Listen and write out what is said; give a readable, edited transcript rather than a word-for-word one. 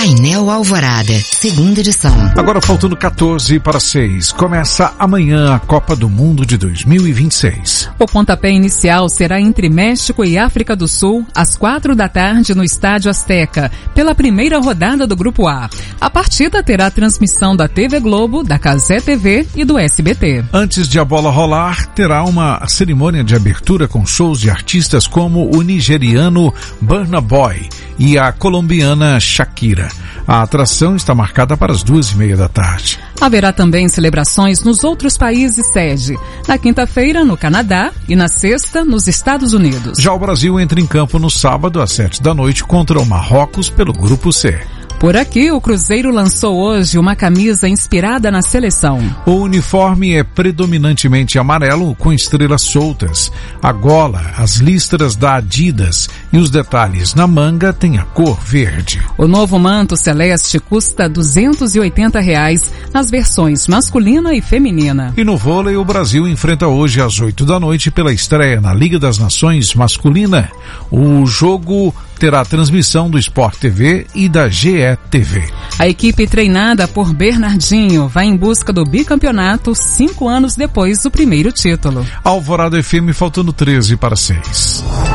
Painel Alvorada, segunda edição. Agora faltando 14 para 6. Começa amanhã a Copa do Mundo de 2026. O pontapé inicial será entre México e África do Sul, às 4 da tarde no Estádio Azteca, pela primeira rodada do Grupo A. A partida terá transmissão da TV Globo, da Cazé TV e do SBT. Antes de a bola rolar, terá uma cerimônia de abertura com shows de artistas como o nigeriano Burna Boy e a colombiana Shakira. A atração está marcada para as 2:30 da tarde. Haverá também celebrações nos outros países sede. Na quinta-feira, no Canadá, e na sexta, nos Estados Unidos. Já o Brasil entra em campo no sábado, às 7 da noite, contra o Marrocos pelo Grupo C. Por aqui, o Cruzeiro lançou hoje uma camisa inspirada na seleção. O uniforme é predominantemente amarelo com estrelas soltas. A gola, as listras da Adidas e os detalhes na manga têm a cor verde. O novo manto celeste custa R$ 280 nas versões masculina e feminina. E no vôlei, o Brasil enfrenta hoje às 8 da noite pela estreia na Liga das Nações masculina. O jogo terá transmissão do Sport TV e da GE.TV. A equipe treinada por Bernardinho vai em busca do bicampeonato 5 anos depois do primeiro título. Alvorada FM faltando 13 para 6.